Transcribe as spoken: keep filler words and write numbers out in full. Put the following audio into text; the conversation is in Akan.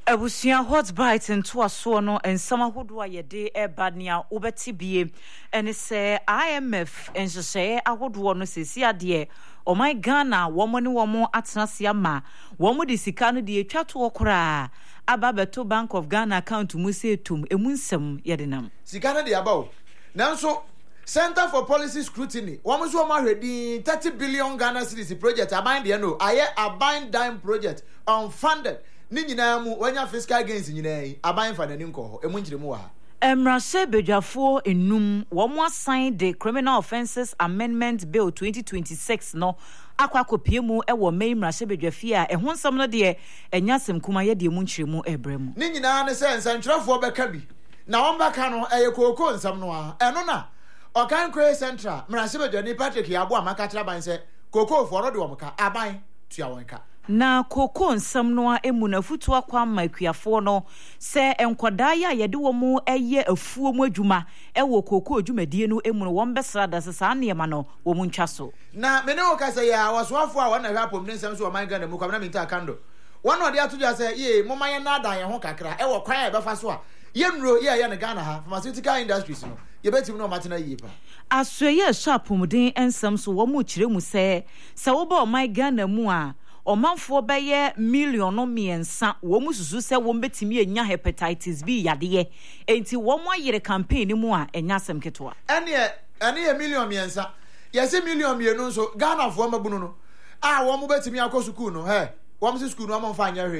Abusia hot bite into a sono and some who do a day a badnia ubeti bie and say I M F and so say I would want to see a dear or my Ghana woman one more at Nasiama one would is Sikano de chat to okra Ababeto Bank of Ghana account to Musetum emunsem yadinam Sikana de above now so Center for Policy Scrutiny one was one ready thirty billion Ghana cedis project a bind the no I a bind dime project unfunded ni nyina mu wanya fiscal gains nyina aban fa nani nko emu nkyire mu wa Emrase bedwafo enum wo mo assign the Criminal Offences Amendment Bill twenty twenty-six no akwa kopie mu e wo mai mrase bedwafi a ehon sam no de enyasem kuma ye de mu nkyire mu ebrem ni nyina ne se nsantwerefo beka bi na won baka no eye kokoko nsam no a eno na okan kwe central mrase bedwani Patrick Yabo amaka tra ban se kokoko fo no de wo mka aban tua won ka na koko nsam no a emu na futu akwa makuafo no se enkoda ya yede wo mu eye afuo mu adwuma e wo koko adwumadie no emu no won besra da sesa ne ma no wo mu ntwa so na me ne wo ka se ya wasoafo a wona hwa pom ne nsam so wo man Ghana mu kwamna minta kando wona ode atoja se ye mo man ye na adan ye ho kakra e wo kwan e befa so a ye nro ye ye ne Ghana ha pharmaceutical industries no ye betim no matena yi pa asoye shapomden ensam so wo mu kire mu se se wo ba o man Ghana mu a omanfo beye million no miensa wo mususu se wo mbetimi enya hepatitis B yade enti wo mo ayere campaign mu a enya asem keto a ene ene ye million miensa yesi million mienu nso Ghana fo mabunu no ah wo mo betimi akọ school no he wo mo school no mo fa anya hwe